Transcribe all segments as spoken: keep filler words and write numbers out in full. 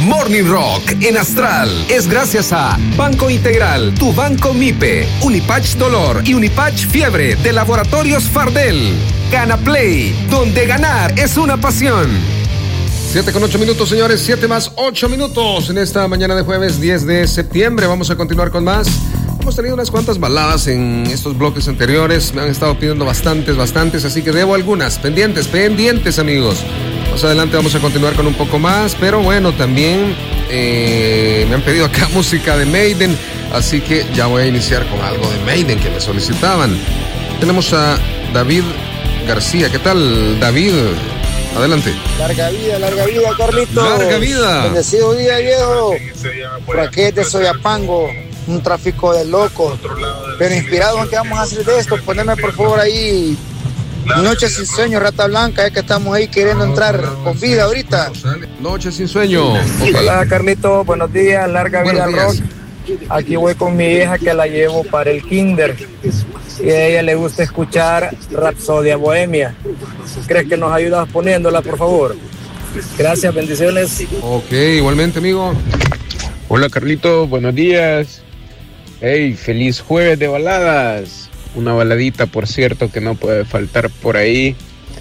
Morning Rock en Astral es gracias a Banco Integral, tu banco MIPE, Unipatch Dolor y Unipatch Fiebre de Laboratorios Fardel. Gana Play, donde ganar es una pasión. Siete con ocho minutos, señores, siete más ocho minutos en esta mañana de jueves diez de septiembre. Vamos a continuar con más. Hemos tenido unas cuantas baladas en estos bloques anteriores. Me han estado pidiendo bastantes, bastantes, así que debo algunas. Pendientes, pendientes, amigos. Más adelante vamos a continuar con un poco más, pero bueno, también eh, me han pedido acá música de Maiden, así que ya voy a iniciar con algo de Maiden que me solicitaban. Tenemos a David García. ¿Qué tal, David? Adelante. Larga vida, larga vida, Carlitos. Larga vida. Bendecido día, viejo. Por aquí es de Soyapango, un tráfico de locos. Pero inspirado en que vamos a hacer de esto, poneme por favor ahí Noche sin sueño, Rata Blanca, es que estamos ahí queriendo entrar con vida ahorita. Noche sin sueño. Hola, Carlitos, buenos días, larga vida al rock. Aquí voy con mi hija que la llevo para el kinder y a ella le gusta escuchar Rapsodia Bohemia. ¿Crees que nos ayudas poniéndola, por favor? Gracias, bendiciones. Ok, igualmente, amigo. Hola, Carlitos, buenos días. Hey, feliz jueves de baladas. Una baladita, por cierto, que no puede faltar por ahí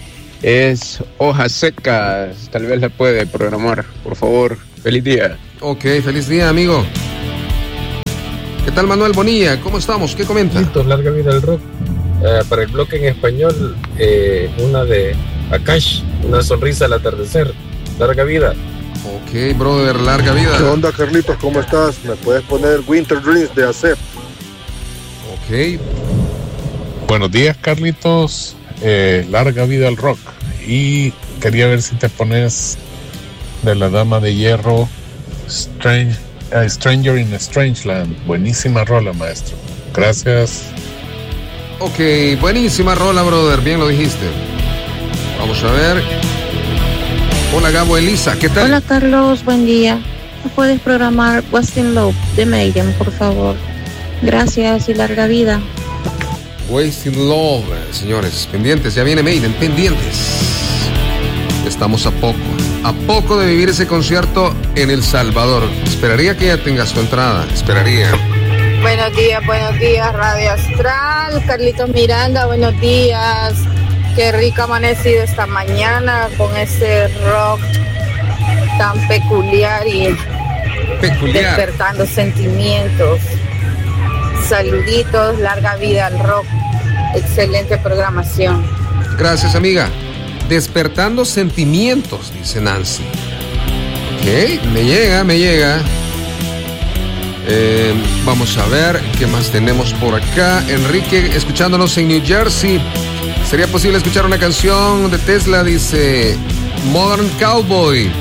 es Hojas Secas. Tal vez la puede programar, por favor. Feliz día. Ok, feliz día, amigo. ¿Qué tal, Manuel Bonilla? ¿Cómo estamos? ¿Qué comenta? Listo, larga vida al rock. Uh, para el bloque en español, eh, una de Akash, Una sonrisa al atardecer. Larga vida. Ok, brother, larga vida. ¿Qué onda, Carlitos? ¿Cómo estás? ¿Me puedes poner Winter Dreams de Acep? Ok. Buenos días, Carlitos. Eh, larga vida al rock. Y quería ver si te pones de la Dama de Hierro, Strange, uh, Stranger in a Strange Land. Buenísima rola, maestro. Gracias. Ok, buenísima rola, brother. Bien lo dijiste. Vamos a ver. Hola, Gabo Elisa, ¿qué tal? Hola, Carlos, buen día. ¿Me puedes programar Wasting Love de Maiden, por favor? Gracias y larga vida. Wasting Love, señores, pendientes, ya viene Maiden, pendientes. Estamos a poco, a poco de vivir ese concierto en El Salvador. Esperaría que ya tengas tu entrada, esperaría. Buenos días, buenos días, Radio Astral, Carlitos Miranda, buenos días. Qué rico amanecido esta mañana con ese rock tan peculiar y peculiar. Despertando sentimientos. Saluditos, larga vida al rock. Excelente programación. Gracias, amiga. Despertando sentimientos, dice Nancy. Ok, me llega, me llega. Eh, vamos a ver qué más tenemos por acá. Enrique, escuchándonos en New Jersey. ¿Sería posible escuchar una canción de Tesla? Dice Modern Cowboy.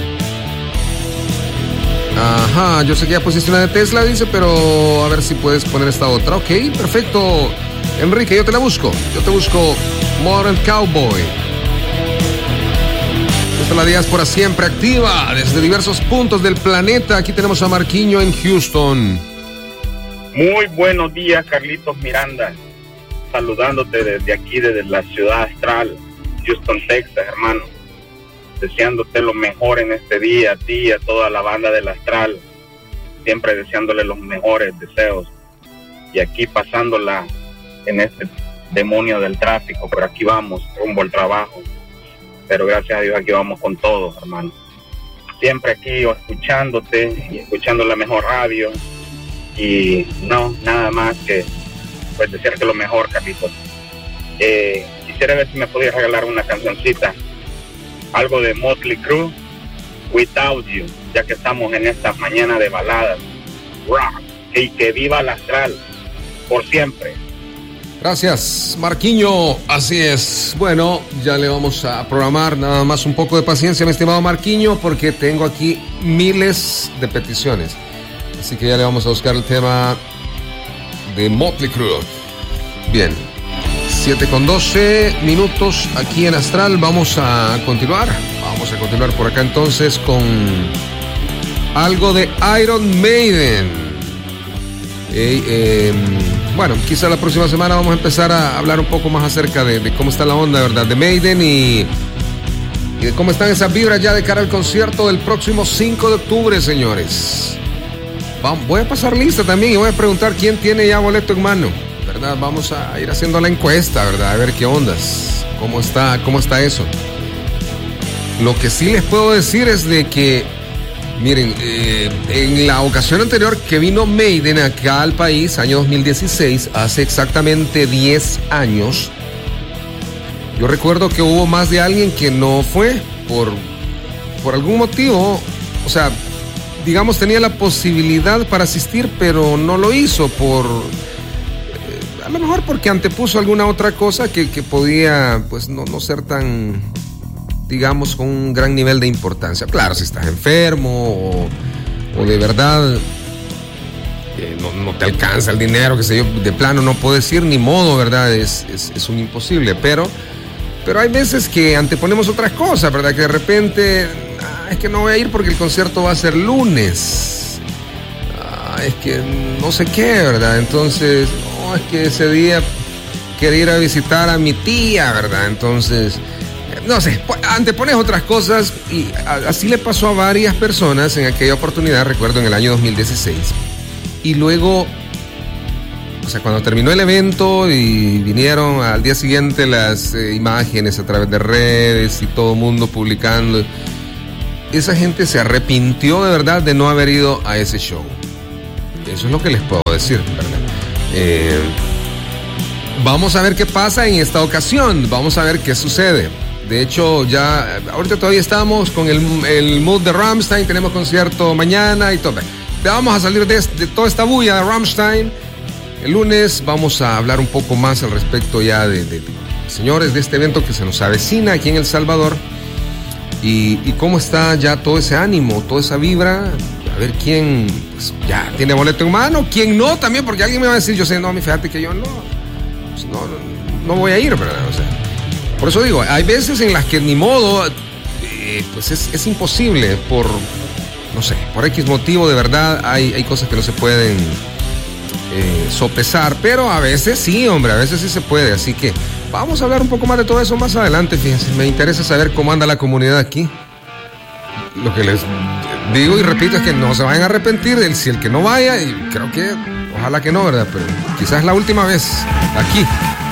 Ajá, yo sé que ya pusiste una de Tesla, dice, pero a ver si puedes poner esta otra. Ok, perfecto. Enrique, yo te la busco. Yo te busco Modern Cowboy. Esta es la diáspora siempre activa desde diversos puntos del planeta. Aquí tenemos a Marquiño en Houston. Muy buenos días, Carlitos Miranda. Saludándote desde aquí, desde la ciudad astral, Houston, Texas, hermano. Deseándote lo mejor en este día, a ti y a toda la banda del astral. Siempre deseándole los mejores deseos. Y aquí pasándola en este demonio del tráfico, pero aquí vamos, rumbo al trabajo. Pero gracias a Dios aquí vamos con todo, hermano. Siempre aquí escuchándote y escuchando la mejor radio. Y no, nada más que pues desearte lo mejor, Carlitos. Eh, quisiera ver si me podías regalar una cancioncita, algo de Motley Crue, Without You, ya que estamos en esta mañana de baladas. Rock, y que viva el astral por siempre. Gracias, Marquiño. Así es. Bueno, ya le vamos a programar, nada más un poco de paciencia, mi estimado Marquiño, porque tengo aquí miles de peticiones. Así que ya le vamos a buscar el tema de Motley Crue. Bien, siete con doce minutos aquí en Astral. Vamos a continuar. Vamos a continuar por acá entonces con algo de Iron Maiden. Eh, eh, bueno, quizá la próxima semana vamos a empezar a hablar un poco más acerca de, de cómo está la onda, ¿verdad? De Maiden y y de cómo están esas vibras ya de cara al concierto del próximo cinco de octubre, señores. Vamos, voy a pasar lista también y voy a preguntar quién tiene ya boleto en mano, ¿verdad? Vamos a ir haciendo la encuesta, ¿verdad? A ver qué ondas, cómo está, cómo está eso. Lo que sí les puedo decir es de que, miren, eh, en la ocasión anterior que vino Maiden acá al país, año dos mil dieciséis, hace exactamente diez años, yo recuerdo que hubo más de alguien que no fue por, por algún motivo, o sea, digamos tenía la posibilidad para asistir, pero no lo hizo por, eh, a lo mejor porque antepuso alguna otra cosa que, que podía, pues, no, no ser tan, digamos, con un gran nivel de importancia. Claro, si estás enfermo o, o de verdad eh, no, no te alcanza el dinero, que sé yo, de plano no puedes ir, ni modo, ¿verdad? Es, es, es un imposible, pero, pero hay veces que anteponemos otras cosas, ¿verdad? Que de repente, ah, es que no voy a ir porque el concierto va a ser lunes. Ah, es que no sé qué, ¿verdad? Entonces, no, es que ese día quería ir a visitar a mi tía, ¿verdad? Entonces, no sé, antepones otras cosas y así le pasó a varias personas en aquella oportunidad, recuerdo en el año dos mil dieciséis. Y luego, o sea, cuando terminó el evento y vinieron al día siguiente las eh, imágenes a través de redes y todo el mundo publicando, esa gente se arrepintió de verdad de no haber ido a ese show. Eso es lo que les puedo decir, ¿verdad? Eh, vamos a ver qué pasa en esta ocasión, vamos a ver qué sucede. De hecho, ya, ahorita todavía estamos con el, el mood de Rammstein, tenemos concierto mañana y todo. Vamos a salir de, de toda esta bulla de Rammstein. El lunes vamos a hablar un poco más al respecto ya de, de, de señores, de este evento que se nos avecina aquí en El Salvador. Y, y cómo está ya todo ese ánimo, toda esa vibra. A ver quién, pues, ya tiene boleto en mano, quién no también, porque alguien me va a decir, yo sé, no, fíjate que yo no, pues no, no voy a ir, ¿verdad? O sea, por eso digo, hay veces en las que ni modo, eh, pues es, es imposible por, no sé, por X motivo, de verdad, hay, hay cosas que no se pueden eh, sopesar, pero a veces sí, hombre, a veces sí se puede, así que vamos a hablar un poco más de todo eso más adelante, fíjense, me interesa saber cómo anda la comunidad aquí. Lo que les digo y repito es que no se vayan a arrepentir del si el que no vaya, y creo que, ojalá que no, ¿verdad? Pero quizás la última vez aquí.